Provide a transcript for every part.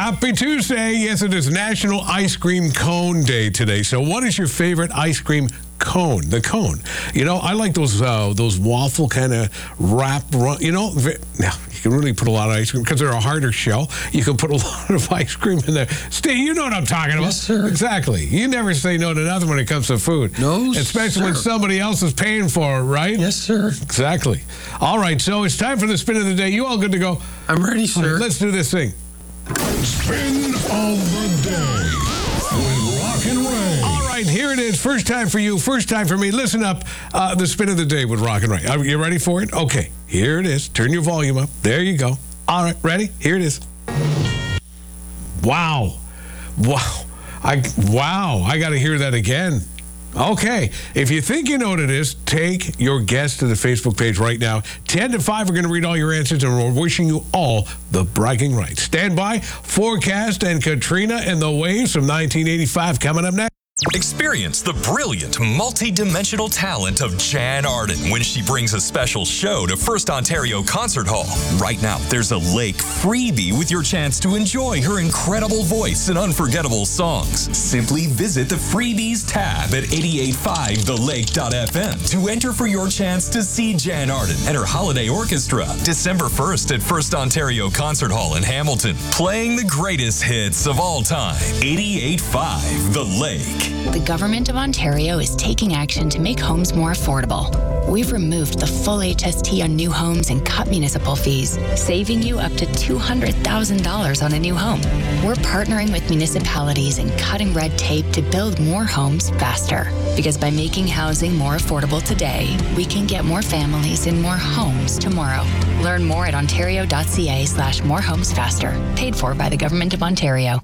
Happy Tuesday. Yes, it is National Ice Cream Cone Day today. So what is your favorite ice cream cone? The cone. You know, I like those waffle kind of wrap. You know, now you can really put a lot of ice cream because they're a harder shell. You can put a lot of ice cream in there. Steve, you know what I'm talking about. Yes, sir. Exactly. You never say no to nothing when it comes to food. No, especially when somebody else is paying for it, right? Yes, sir. Exactly. All right, so it's time for the spin of the day. You all good to go? I'm ready, sir. Right, let's do this thing. Spin of the day with Rock and Ray. All right, here it is. First time for you, first time for me. Listen up. The spin of the day with Rock and Ray. Are you ready for it? Okay, here it is. Turn your volume up. There you go. All right, ready? Here it is. Wow. Wow. I got to hear that again. Okay, if you think you know what it is, take your guess to the Facebook page right now. 10 to 5, we're going to read all your answers, and we're wishing you all the bragging rights. Stand by. Forecast and Katrina and the Waves from 1985 coming up next. Experience the brilliant, multi-dimensional talent of Jan Arden when she brings a special show to First Ontario Concert Hall. Right now, there's a Lake freebie with your chance to enjoy her incredible voice and unforgettable songs. Simply visit the freebies tab at 885thelake.fm to enter for your chance to see Jan Arden and her holiday orchestra December 1st at First Ontario Concert Hall in Hamilton, playing the greatest hits of all time. 885 The Lake. The Government of Ontario is taking action to make homes more affordable. We've removed the full HST on new homes and cut municipal fees, saving you up to $200,000 on a new home. We're partnering with municipalities and cutting red tape to build more homes faster. Because by making housing more affordable today, we can get more families in more homes tomorrow. Learn more at ontario.ca/morehomesfaster. Paid for by the Government of Ontario.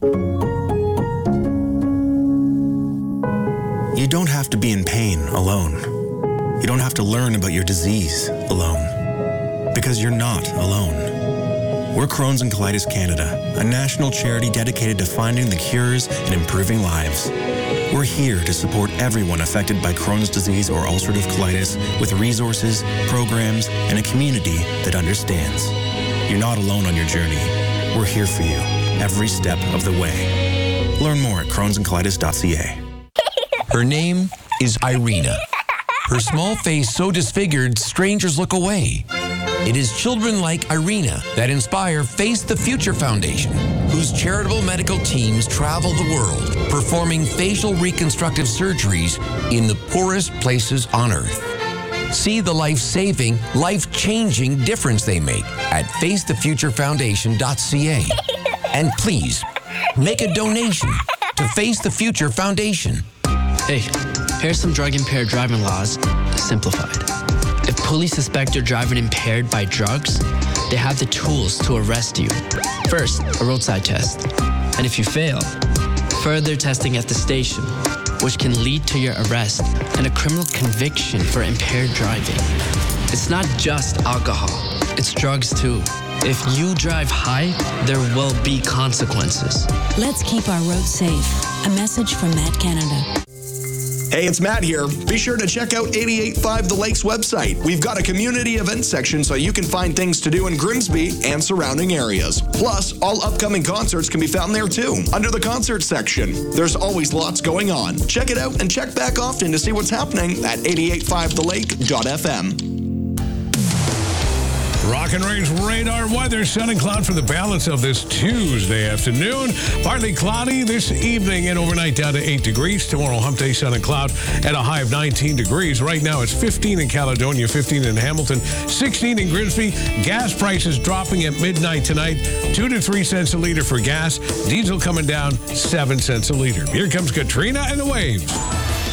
You don't have to be in pain alone. You don't have to learn about your disease alone. Because you're not alone. We're Crohn's and Colitis Canada, a national charity dedicated to finding the cures and improving lives. We're here to support everyone affected by Crohn's disease or ulcerative colitis with resources, programs, and a community that understands. You're not alone on your journey. We're here for you every step of the way. Learn more at crohnsandcolitis.ca. Her name is Irina. Her small face so disfigured, strangers look away. It is children like Irina that inspire Face the Future Foundation, whose charitable medical teams travel the world, performing facial reconstructive surgeries in the poorest places on Earth. See the life-saving, life-changing difference they make at facethefuturefoundation.ca. And please, make a donation to Face the Future Foundation. Hey, here's some drug-impaired driving laws, simplified. If police suspect you're driving impaired by drugs, they have the tools to arrest you. First, a roadside test. And if you fail, further testing at the station, which can lead to your arrest and a criminal conviction for impaired driving. It's not just alcohol, it's drugs too. If you drive high, there will be consequences. Let's keep our roads safe. A message from Matt Canada. Hey, it's Matt here. Be sure to check out 885 The Lake's website. We've got a community events section so you can find things to do in Grimsby and surrounding areas. Plus, all upcoming concerts can be found there too, under the concert section. There's always lots going on. Check it out and check back often to see what's happening at 885thelake.fm. Rock and Ray's radar weather, sun and cloud for the balance of this Tuesday afternoon. Partly cloudy this evening and overnight down to 8 degrees. Tomorrow, hump day, sun and cloud at a high of 19 degrees. Right now, it's 15 in Caledonia, 15 in Hamilton, 16 in Grimsby. Gas prices dropping at midnight tonight, 2 to 3 cents a liter for gas. Diesel coming down 7 cents a liter. Here comes Katrina and the Waves.